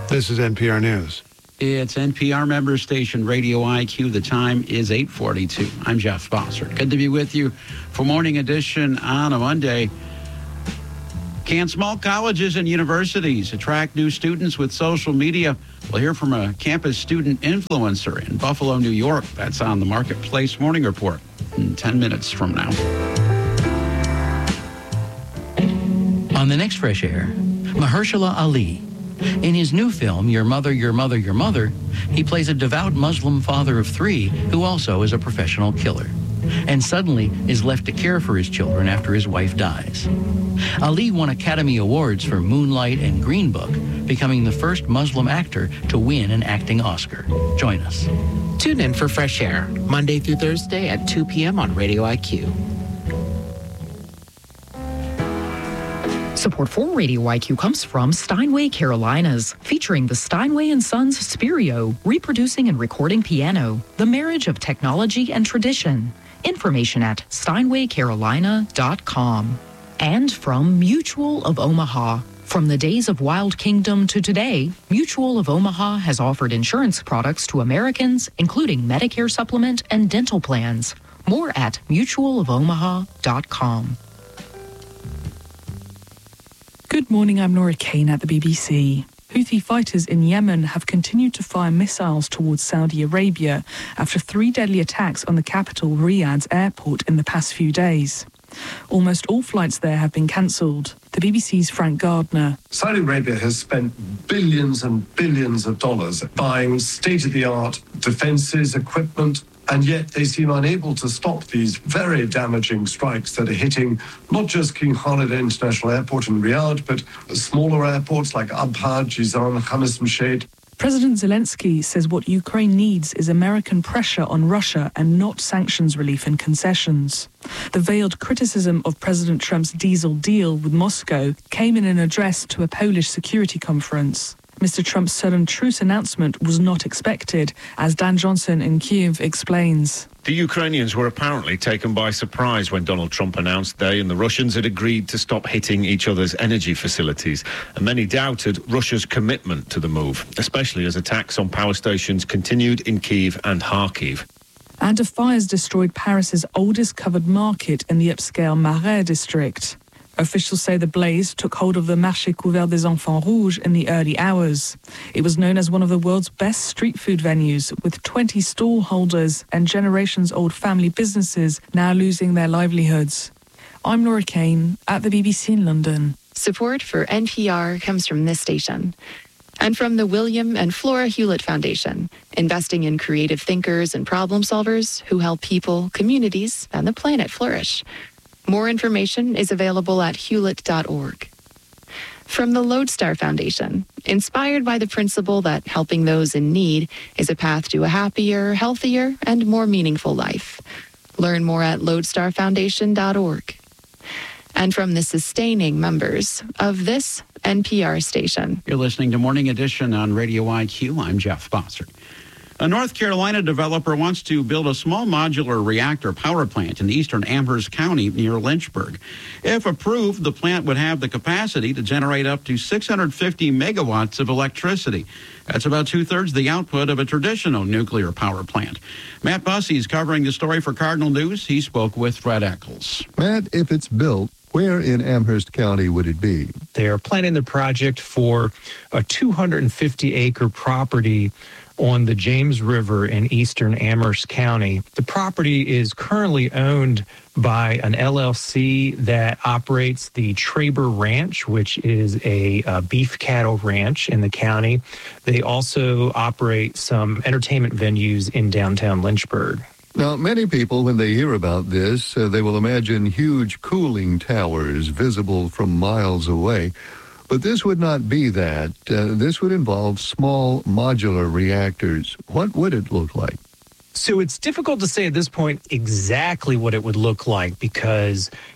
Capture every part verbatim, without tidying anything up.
This is N P R News. It's N P R member station Radio I Q. The time is eight forty-two. I'm Jeff Bossert. Good to be with you for Morning Edition on a Monday. Can small colleges and universities attract new students with social media? We'll hear from a campus student influencer in Buffalo, New York. That's on the Marketplace Morning Report in ten minutes from now. On the next Fresh Air, Mahershala Ali. In his new film, Your Mother, Your Mother, Your Mother, he plays a devout Muslim father of three who also is a professional killer, and suddenly is left to care for his children after his wife dies. Ali won Academy Awards for Moonlight and Green Book, becoming the first Muslim actor to win an acting Oscar. Join us. Tune in for Fresh Air, Monday through Thursday at two p.m. on Radio I Q. Support for Radio I Q comes from Steinway Carolinas, featuring the Steinway and Sons Spirio, reproducing and recording piano, the marriage of technology and tradition. Information at steinway carolina dot com. And from Mutual of Omaha. From the days of Wild Kingdom to today, Mutual of Omaha has offered insurance products to Americans, including Medicare supplement and dental plans. More at mutual of omaha dot com. Good morning, I'm Nora Kane at the B B C. Houthi fighters in Yemen have continued to fire missiles towards Saudi Arabia after three deadly attacks on the capital Riyadh's airport in the past few days. Almost all flights there have been cancelled. The B B C's Frank Gardner. Saudi Arabia has spent billions and billions of dollars buying state-of-the-art defences, equipment, and yet they seem unable to stop these very damaging strikes that are hitting not just King Khalid International Airport in Riyadh, but smaller airports like Abha, Jizan, Khamis Mshaid. President Zelensky says what Ukraine needs is American pressure on Russia and not sanctions relief and concessions. The veiled criticism of President Trump's diesel deal with Moscow came in an address to a Polish security conference. Mister Trump's sudden truce announcement was not expected, as Dan Johnson in Kyiv explains. The Ukrainians were apparently taken by surprise when Donald Trump announced they and the Russians had agreed to stop hitting each other's energy facilities. And many doubted Russia's commitment to the move, especially as attacks on power stations continued in Kyiv and Kharkiv. And a fire's destroyed Paris's oldest covered market in the upscale Marais district. Officials say the blaze took hold of the Marché Couvert des Enfants Rouges in the early hours. It was known as one of the world's best street food venues, with twenty stall holders and generations-old family businesses now losing their livelihoods. I'm Nora Kane at the B B C in London. Support for N P R comes from this station. And from the William and Flora Hewlett Foundation, investing in creative thinkers and problem solvers who help people, communities, and the planet flourish. More information is available at hewlett dot org. From the Lodestar Foundation, inspired by the principle that helping those in need is a path to a happier, healthier, and more meaningful life. Learn more at lodestar foundation dot org. And from the sustaining members of this N P R station. You're listening to Morning Edition on Radio I Q. I'm Jeff Bossert. A North Carolina developer wants to build a small modular reactor power plant in eastern Amherst County near Lynchburg. If approved, the plant would have the capacity to generate up to six hundred fifty megawatts of electricity. That's about two-thirds the output of a traditional nuclear power plant. Matt Bussey is covering the story for Cardinal News. He spoke with Fred Eccles. Matt, if it's built, where in Amherst County would it be? They are planning the project for a two hundred fifty acre property on the James River in eastern Amherst County. The property is currently owned by an L L C that operates the Traber Ranch, which is a, a beef cattle ranch in the county. They also operate some entertainment venues in downtown Lynchburg. Now, many people, when they hear about this, uh, they will imagine huge cooling towers visible from miles away. But this would not be that. Uh, this would involve small modular reactors. What would it look like? So it's difficult to say at this point exactly what it would look like because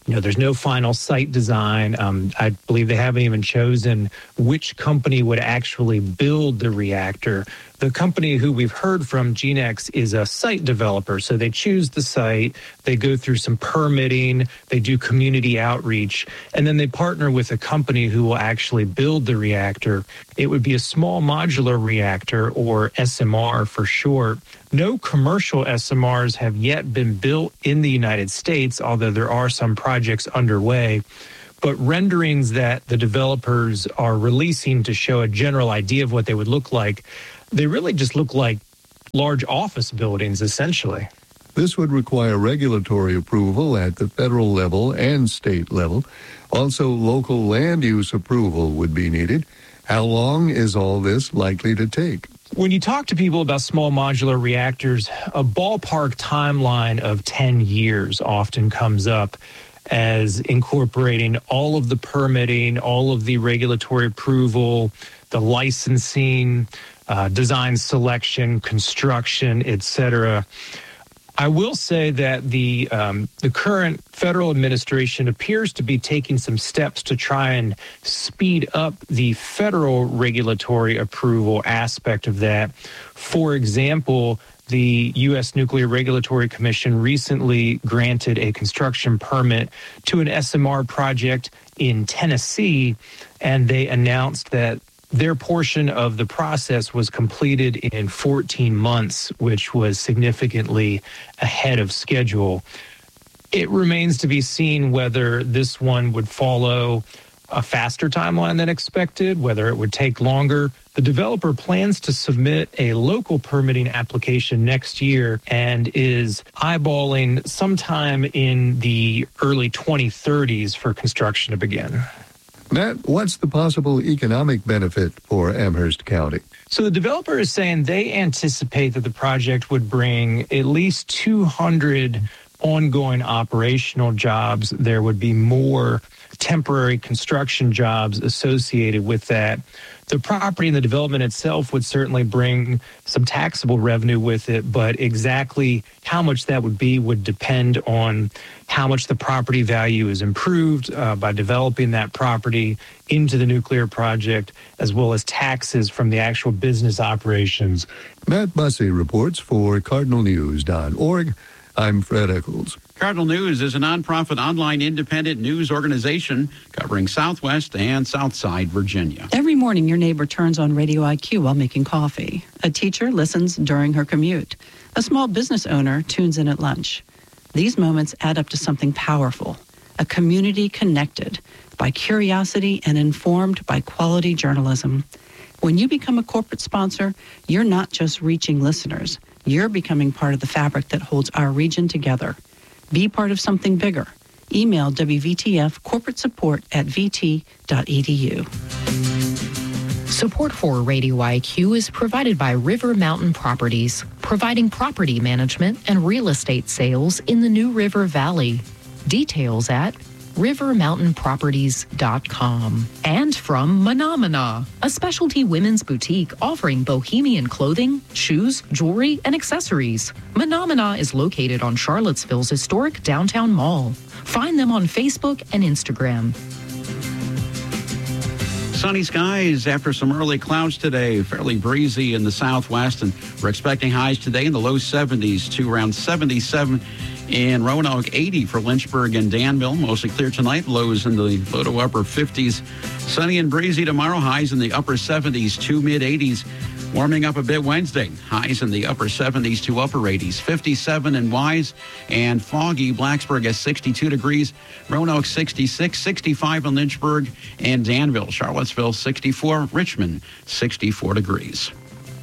You know, there's no final site design. Um, I believe they haven't even chosen which company would actually build the reactor. The company who we've heard from, Genex, is a site developer. So they choose the site, they go through some permitting, they do community outreach, and then they partner with a company who will actually build the reactor. It would be a small modular reactor, or S M R for short. No commercial S M Rs have yet been built in the United States, although there are some projects underway. But renderings that the developers are releasing to show a general idea of what they would look like, they really just look like large office buildings, essentially. This would require regulatory approval at the federal level and state level. Also, local land use approval would be needed. How long is all this likely to take? When you talk to people about small modular reactors, a ballpark timeline of ten years often comes up as incorporating all of the permitting, all of the regulatory approval, the licensing, uh, design selection, construction, et cetera. I will say that the um, the current federal administration appears to be taking some steps to try and speed up the federal regulatory approval aspect of that. For example, the U S Nuclear Regulatory Commission recently granted a construction permit to an S M R project in Tennessee, and they announced that their portion of the process was completed in fourteen months, which was significantly ahead of schedule. It remains to be seen whether this one would follow a faster timeline than expected, whether it would take longer. The developer plans to submit a local permitting application next year and is eyeballing sometime in the early twenty thirties for construction to begin. Matt, what's the possible economic benefit for Amherst County? So the developer is saying they anticipate that the project would bring at least two hundred ongoing operational jobs. There would be more temporary construction jobs associated with that. The property and the development itself would certainly bring some taxable revenue with it, but exactly how much that would be would depend on how much the property value is improved uh, by developing that property into the nuclear project, as well as taxes from the actual business operations. Matt Bussey reports for Cardinal News dot org. I'm Fred Eccles. Cardinal News is a nonprofit online independent news organization covering Southwest and Southside Virginia. Every morning, your neighbor turns on Radio I Q while making coffee. A teacher listens during her commute. A small business owner tunes in at lunch. These moments add up to something powerful, a community connected by curiosity and informed by quality journalism. When you become a corporate sponsor, you're not just reaching listeners. You're becoming part of the fabric that holds our region together. Be part of something bigger. Email W V T F corporate support at v t dot e d u. Support for Radio I Q is provided by River Mountain Properties, providing property management and real estate sales in the New River Valley. Details at river mountain properties dot com. And from Menomina, a specialty women's boutique offering bohemian clothing, shoes, jewelry, and accessories. Menomina is located on Charlottesville's historic downtown mall. Find them on Facebook and Instagram. Sunny skies after some early clouds today. Fairly breezy in the southwest, and we're expecting highs today in the low seventies to around seventy-seven in Roanoke, eighty for Lynchburg and Danville. Mostly clear tonight, lows in the low to upper fifties. Sunny and breezy tomorrow, highs in the upper seventies to mid eighties. Warming up a bit Wednesday, highs in the upper seventies to upper eighties. fifty-seven in Wise and foggy. Blacksburg at sixty-two degrees. Roanoke sixty-six, sixty-five in Lynchburg and Danville. Charlottesville sixty-four, Richmond sixty-four degrees.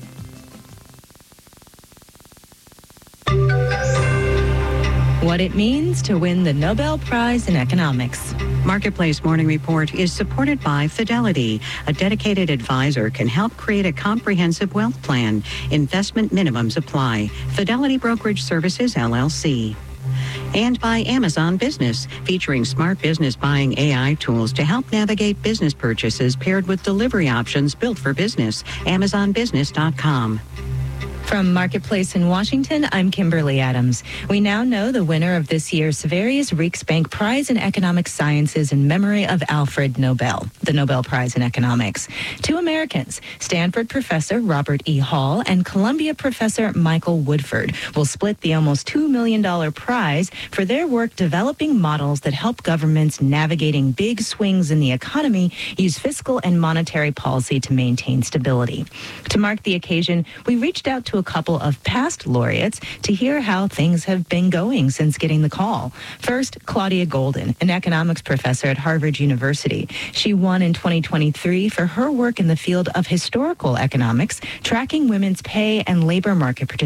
What it means to win the Nobel Prize in Economics. Marketplace Morning Report is supported by Fidelity. A dedicated advisor can help create a comprehensive wealth plan. Investment minimums apply. Fidelity Brokerage Services, L L C. And by Amazon Business, featuring smart business buying A I tools to help navigate business purchases paired with delivery options built for business. Amazon Business dot com. From Marketplace in Washington, I'm Kimberly Adams. We now know the winner of this year's Severius Rijksbank Prize in Economic Sciences in memory of Alfred Nobel, the Nobel Prize in Economics. Two Americans, Stanford professor Robert E. Hall and Columbia professor Michael Woodford, will split the almost two million dollars prize for their work developing models that help governments navigating big swings in the economy use fiscal and monetary policy to maintain stability. To mark the occasion, we reached out to a couple of past laureates to hear how things have been going since getting the call. First, Claudia Golden, an economics professor at Harvard University. She won in twenty twenty-three for her work in the field of historical economics, tracking women's pay and labor market participation